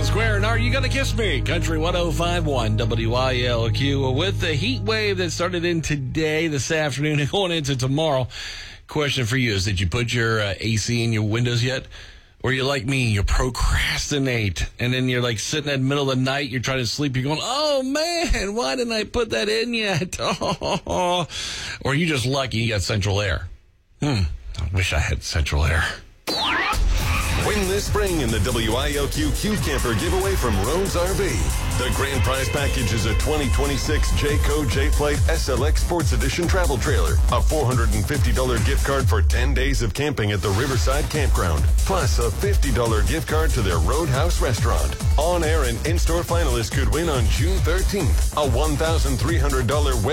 Square, and Are You Gonna Kiss Me? Country 105.1 WILQ. With the heat wave that started in today, this afternoon, and going into tomorrow, question for you is, did you put your AC in your windows yet? Or you like me, you procrastinate, and then you're like sitting in the middle of the night, you're trying to sleep, you're going, oh man, why didn't I put that in yet? Oh. Or you just lucky you got central air. I wish I had central air. Win this spring in the WILQ Q Camper giveaway from Rhodes RV. The grand prize package is a 2026 Jayco J-Flight SLX Sports Edition travel trailer, a $450 gift card for 10 days of camping at the Riverside Campground, plus a $50 gift card to their Roadhouse restaurant. On-air and in-store finalists could win on June 13th, a $1,300 web